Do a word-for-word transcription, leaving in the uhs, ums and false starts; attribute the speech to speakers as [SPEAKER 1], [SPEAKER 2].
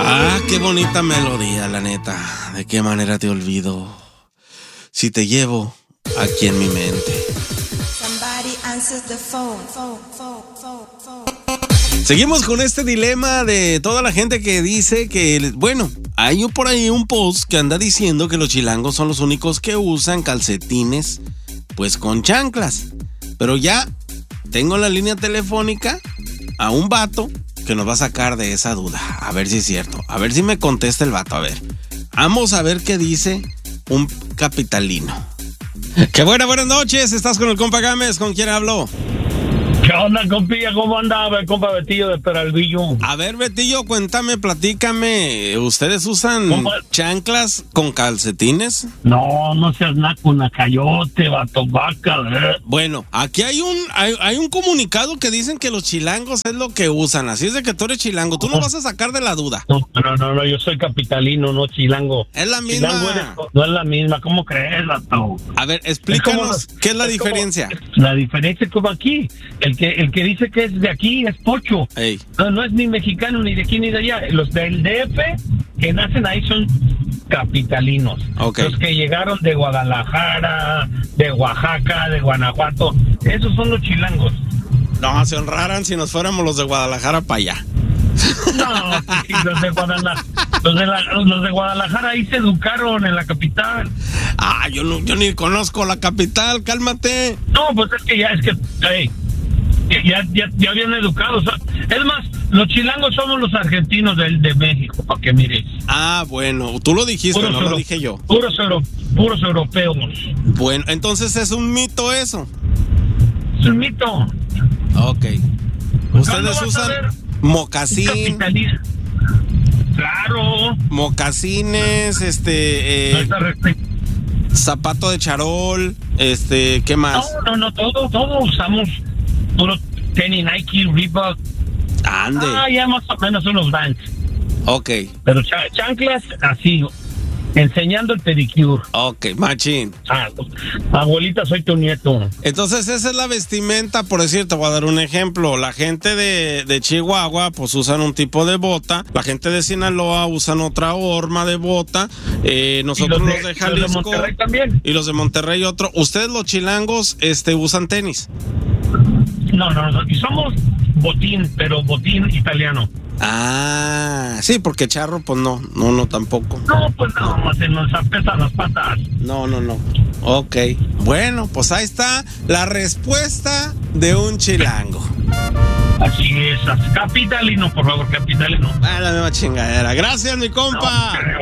[SPEAKER 1] Ah, qué bonita melodía, la neta. ¿De qué manera te olvido? Si te llevo aquí en mi mente. Seguimos con este dilema de toda la gente que dice que, bueno, hay por ahí un post que anda diciendo que los chilangos son los únicos que usan calcetines, pues con chanclas. Pero ya tengo en la línea telefónica a un vato que nos va a sacar de esa duda. A ver si es cierto. A ver si me contesta el vato. A ver. Vamos a ver qué dice un capitalino. Qué buena, buenas noches. Estás con el compa Gámez. ¿Con quién hablo?
[SPEAKER 2] ¿Qué onda, compilla? ¿Cómo andaba el compa Betillo de Peralvillo?
[SPEAKER 1] A ver, Betillo, cuéntame, platícame. ¿Ustedes usan ¿Cómo? chanclas con calcetines?
[SPEAKER 2] No, no seas naco, nacayote, vato, vaca. ¿eh?
[SPEAKER 1] Bueno, aquí hay un hay, hay un comunicado que dicen que los chilangos es lo que usan. Así es de que tú eres chilango. Tú no, no vas a sacar de la duda.
[SPEAKER 2] No, no, no, no, yo soy capitalino, no chilango.
[SPEAKER 1] Es la misma.
[SPEAKER 2] Eres, no es la misma. ¿Cómo crees, vato?
[SPEAKER 1] A ver, explícanos, es como, ¿qué es la es diferencia?
[SPEAKER 2] Como, la diferencia es como aquí. El que el que dice que es de aquí es pocho.
[SPEAKER 1] Ey.
[SPEAKER 2] No, no es ni mexicano, ni de aquí, ni de allá. Los del D F que nacen ahí son capitalinos.
[SPEAKER 1] Okay.
[SPEAKER 2] Los que llegaron de Guadalajara, de Oaxaca, de Guanajuato, esos son los chilangos.
[SPEAKER 1] No, se honraran si nos fuéramos los de Guadalajara para allá.
[SPEAKER 2] No, los de Guadalajara, los de, la, los de Guadalajara ahí se educaron en la capital.
[SPEAKER 1] Ah, yo no, yo ni conozco la capital, cálmate.
[SPEAKER 2] No, pues es que ya, es que, hey, ya, ya, ya bien educados. Es más, los chilangos somos los argentinos de, de México, para que mires.
[SPEAKER 1] Ah, bueno, tú lo dijiste, puros no euro, lo dije yo.
[SPEAKER 2] Puros, euro, puros europeos.
[SPEAKER 1] Bueno, entonces es un mito eso.
[SPEAKER 2] Es un mito.
[SPEAKER 1] Ok. Ustedes usan mocasín.
[SPEAKER 2] Claro.
[SPEAKER 1] Mocasines, este... Eh, zapato de charol, este, ¿qué más?
[SPEAKER 2] No, no, no, todo, todo usamos puro tenis, Nike, Reebok.
[SPEAKER 1] Ande.
[SPEAKER 2] Ah, ya más o menos unos Vans.
[SPEAKER 1] Ok.
[SPEAKER 2] Pero ch- chanclas así, enseñando el pedicure.
[SPEAKER 1] Ok, machín.
[SPEAKER 2] Ah, abuelita, soy tu nieto.
[SPEAKER 1] Entonces esa es la vestimenta, por decirte, voy a dar un ejemplo. La gente de, de Chihuahua, pues usan un tipo de bota. La gente de Sinaloa usan otra horma de bota. Eh, nosotros los de, los de Jalisco. Y los de
[SPEAKER 2] Monterrey también.
[SPEAKER 1] Y los de Monterrey otro. Ustedes los chilangos, este, usan tenis.
[SPEAKER 2] No, no, no. Y somos botín, pero botín italiano.
[SPEAKER 1] Ah, sí, porque charro, pues no, no, no tampoco.
[SPEAKER 2] No, pues no, se nos apesan las patas.
[SPEAKER 1] No, no, no. Ok. Bueno, pues ahí está la respuesta de un chilango.
[SPEAKER 2] Así es, capitalino, por favor, capitalino.
[SPEAKER 1] Ah, la misma chingadera. Gracias, mi compa.
[SPEAKER 2] No,